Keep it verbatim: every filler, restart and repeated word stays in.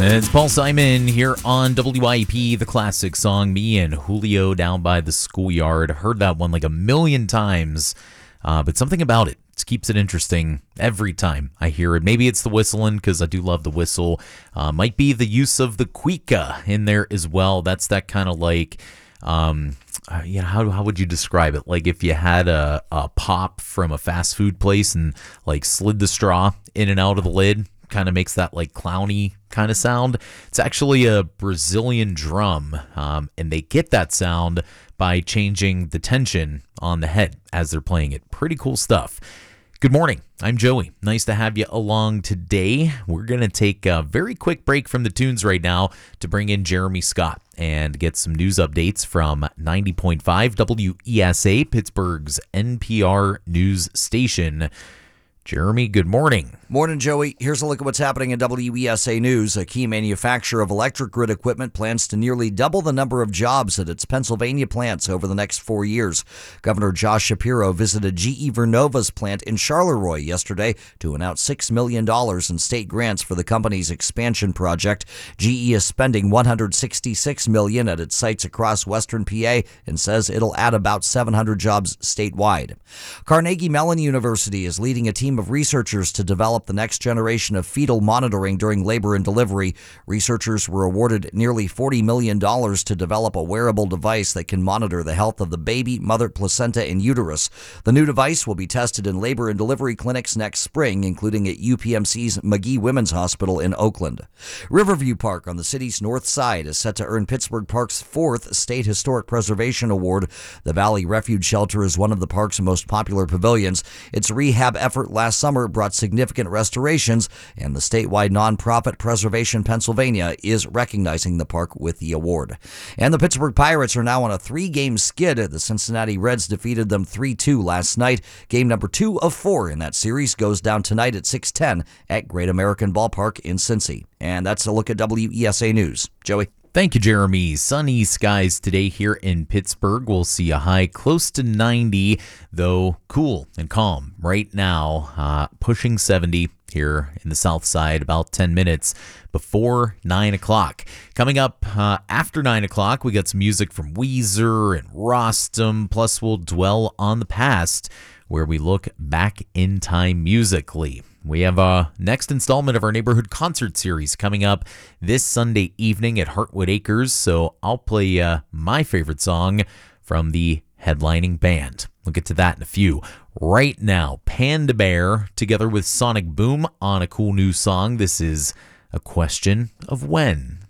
It's Paul Simon here on W I E P, the classic song, Me and Julio Down by the Schoolyard. Heard that one like a million times, uh, but something about it just keeps it interesting every time I hear it. Maybe it's the whistling, because I do love the whistle. Uh, might be the use of the cuica in there as well. That's that kind of like, um, uh, you know, how, how would you describe it? Like if you had a, a pop from a fast food place and like slid the straw in and out of the lid, kind of makes that like clowny kind of sound. It's actually a Brazilian drum, um, and they get that sound by changing the tension on the head as they're playing it. Pretty cool stuff. Good morning. I'm Joey. Nice to have you along today. We're going to take a very quick break from the tunes right now to bring in Jeremy Scott and get some news updates from ninety point five W E S A, Pittsburgh's N P R news station. Jeremy, good morning. Morning, Joey. Here's a look at what's happening in W E S A News. A key manufacturer of electric grid equipment plans to nearly double the number of jobs at its Pennsylvania plants over the next four years. Governor Josh Shapiro visited G E Vernova's plant in Charleroi yesterday to announce six million dollars in state grants for the company's expansion project. G E is spending one hundred sixty-six million dollars at its sites across western P A and says it'll add about seven hundred jobs statewide. Carnegie Mellon University is leading a team of researchers to develop the next generation of fetal monitoring during labor and delivery. Researchers were awarded nearly forty million dollars to develop a wearable device that can monitor the health of the baby, mother, placenta, and uterus. The new device will be tested in labor and delivery clinics next spring, including at U P M C's McGee Women's Hospital in Oakland. Riverview Park on the city's north side is set to earn Pittsburgh Park's fourth State Historic Preservation Award. The Valley Refuge Shelter is one of the park's most popular pavilions. Its rehab effort last summer brought significant restorations, and the statewide nonprofit Preservation Pennsylvania is recognizing the park with the award. And the Pittsburgh Pirates are now on a three-game skid. The Cincinnati Reds defeated them three two last night. Game number two of four in that series goes down tonight at six ten at Great American Ballpark in Cincy. And that's a look at W E S A News. Joey? Thank you, Jeremy. Sunny skies today here in Pittsburgh. We'll see a high close to ninety, though cool and calm right now, uh, pushing seventy here in the south side, about ten minutes before nine o'clock. Coming up uh, after nine o'clock, we got some music from Weezer and Rostam, plus we'll dwell on the past, where we look back in time musically. We have a next installment of our neighborhood concert series coming up this Sunday evening at Heartwood Acres, so I'll play uh, my favorite song from the headlining band. We'll get to that in a few. Right now, Panda Bear together with Sonic Boom on a cool new song. This is A Question of When.